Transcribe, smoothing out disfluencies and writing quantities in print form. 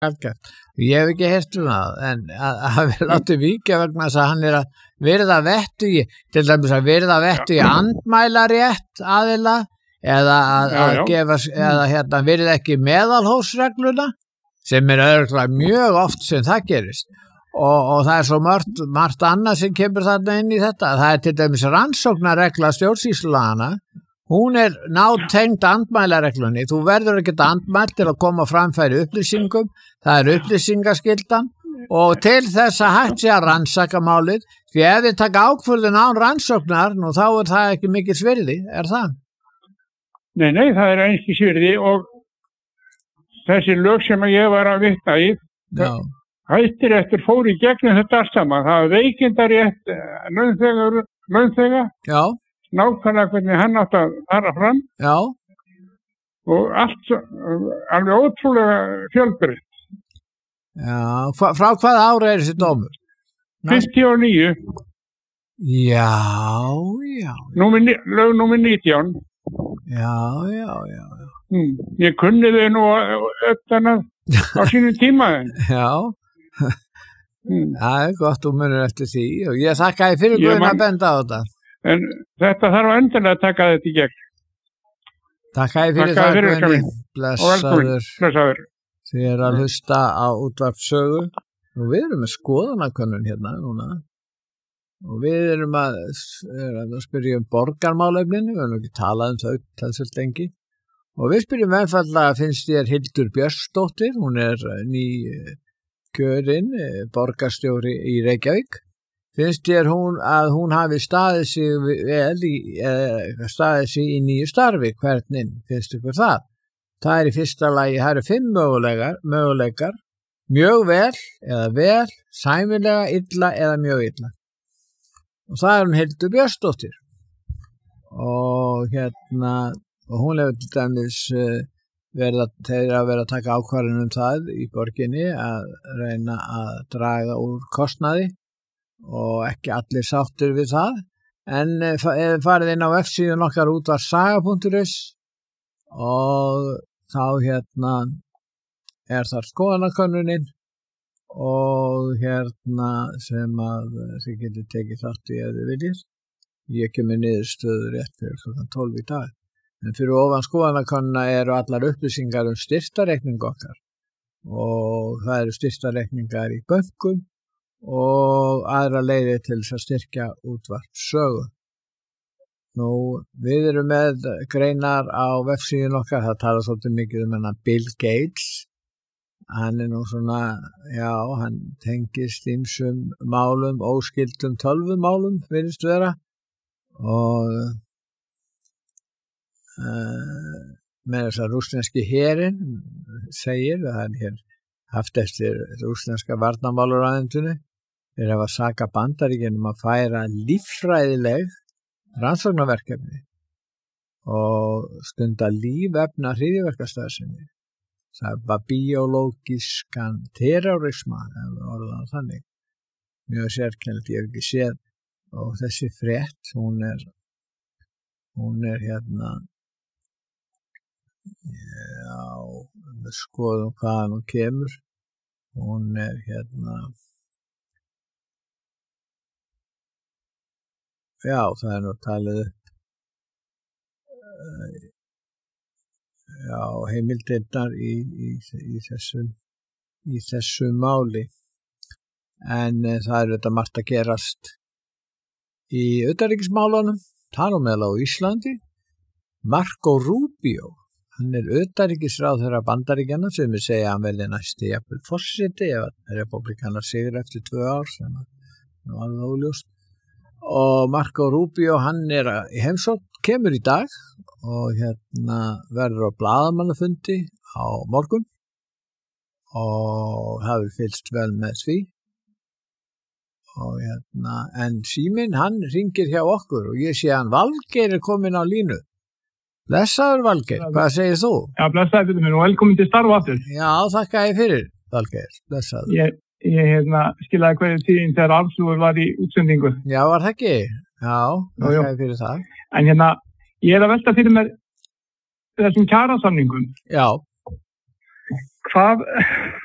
algjört. Ég hef ekki heyrt það, en að við látum víkja vegna þess að hann að virða vettugi, til dæmis að virða vettugi andmælarétt aðila, eða að gefa, eða virða ekki meðalhófsregluna, sem örugglega mjög oft sem það gerist. Og það svo margt annað sem kemur þarna inn í þetta. Það til dæmis rannsóknarregla stjórnsýslulaganna. Hún nátengd andmælareglunni. Þú verður ekki andmælt til að koma framfæri upplýsingum. Það upplýsingaskyldan. Og til þess að hægt sé að rannsaka málið. Því ef þið taka ákvörðun án rannsóknar, nú þá það ekki mikil svirði. Það? Nei, það einskis virði og þessi lög sem ég var að vitna í. Já. Hæstiréttur fór í gegnum þetta allt saman. Það var veikindarétt launþega. Já. Nákvæmlega hvernig hann átt að fara fram. Já. Og allt alveg ótrúlega fjölbreytt. Já, frá hvaða ára þessi dómur? 59. Já. Lög númer 19. Já. Ég kunni þau nú öllana á sínum tíma. Já. Það gott, þú munir eftir því og ég þakka þér fyrir Guðna að benda á þetta. En þetta þarf að endilega að taka þetta í gegn. Þakka þér fyrir það, Guðni. Blessaður. Þið að hlusta á útvarpssögu og við erum með skoðanakönnun hérna núna og við erum að spyrja borgarmálefnin, við erum ekki talað þau talsvöld lengi og við spyrjum einfaldlega finnst þér Hildur Björnsdóttir, hún ný kjörin borgarstjóri í Reykjavík. Finnst þér að hún hafi staðið sig í nýju starfi, hvernig finnst ykkur það? Það í fyrsta lagi, það 5 möguleikar, mjög vel, eða vel, sæmilega, illa eða mjög illa. Og það hún Hildur Björnsdóttir. Og hún hefur til dæmis þeir að vera að taka ákvarðanir það í borginni að reyna að draga úr kostnaði. Og ekki allir sáttir við það en farið inn á F-síðun okkar útvarpssaga.is og þá þar skoðanakönnunin og sem að þið getur tekið þátt í ef þið viljið. Ég kemur niðurstöður rétt fyrir klukkan 12 í dag en fyrir ofan skoðanakönnuna eru allar upplýsingar styrktareikning okkar og það eru styrktareikningar í bönkum og aðra leiðir til þess að styrkja útvarpssögu. Nú, við erum með greinar á vefsíðun okkar, það talar svolítið mikið hennar Bill Gates. Hann nú svona, hann tengist ýmsum málum, óskyldum tölvumálum, virðist vera. Og með þess að rússneski herinn segir, það hér haft eftir rússneska varnarmálaráðuneytinu, þeir hafa sakað Bandaríkjunum að færa líffræðileg rannsóknarverkefni og stunda lífefna hryðjuverkastarfsemi. Það var biológiskan terrorisma, þannig. Mjög sérkennilega, ég hef ekki séð og þessi frétt, hún við skoðum hvaðan hún kemur. Hún það nú talið upp heimildirnar í þessu máli. En það þetta margt að gerast í utanríkismálunum, þar á meðal á Íslandi. Marco Rubio, hann utanríkisráðherra Bandaríkjanna sem við segja að hann verði næsti jafnvel forseti ef republikanar sigur eftir 2 ár sem nú alveg óljóst. Og Marco Rubio, hann í heimsókn, kemur í dag og verður á blaðamannafundi á morgun og hafði fylgst vel með því. Og en síminn, hann hringir hjá okkur og ég sé hann Valgeir komin á línu. Blessaður Valgeir, hvað segir þú? Já, blessaður minn og velkomin til starfa aftur. Já, þakka ég fyrir Valgeir, blessaður. Ég skilaði hverju tíðin þegar Arnþrúður var í útsendingu. Já, var það ekki? Já, þakka ég fyrir það. En ég að velta fyrir mér þessum kjarasamningum. Já. Hvað